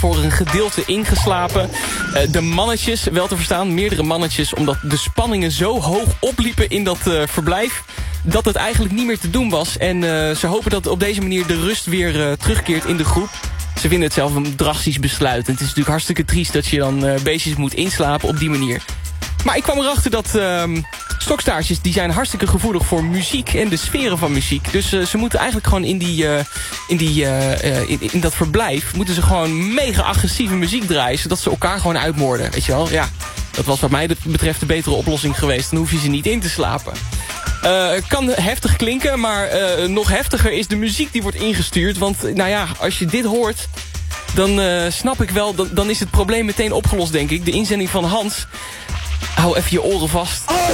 voor een gedeelte ingeslapen. De mannetjes, wel te verstaan, meerdere mannetjes, omdat de spanningen zo hoog opliepen in dat verblijf, dat het eigenlijk niet meer te doen was. En ze hopen dat op deze manier de rust weer terugkeert in de groep. Ze vinden het zelf een drastisch besluit. En het is natuurlijk hartstikke triest dat je dan beestjes moet inslapen op die manier. Maar ik kwam erachter dat stokstaartjes, die zijn hartstikke gevoelig voor muziek en de sferen van muziek. Dus ze moeten eigenlijk gewoon in dat verblijf moeten ze gewoon mega agressieve muziek draaien, zodat ze elkaar gewoon uitmoorden. Weet je wel? Ja, dat was wat mij betreft de betere oplossing geweest. Dan hoef je ze niet in te slapen. Kan heftig klinken, maar nog heftiger is de muziek die wordt ingestuurd. Want nou ja, als je dit hoort, dan snap ik wel, dan is het probleem meteen opgelost, denk ik. De inzending van Hans. Hou even je oren vast.